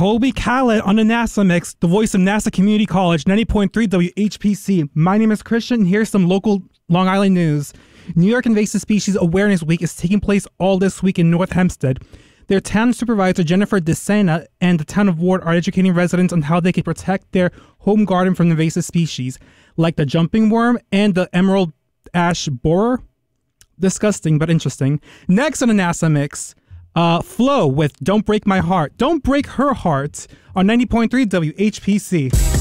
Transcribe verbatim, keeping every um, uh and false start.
Colby Callan on the NASA Mix, the voice of NASA Community College, ninety point three W H P C. My name is Christian, and here's some local Long Island news. New York Invasive Species Awareness Week is taking place all this week in North Hempstead. Their town supervisor, Jennifer DeSena, and the town of Ward are educating residents on how they can protect their home garden from invasive species, like the jumping worm and the emerald ash borer. Disgusting, but interesting. Next on the NASA Mix, uh, Flo with Don't Break My Heart. Don't break her heart on ninety point three W H P C.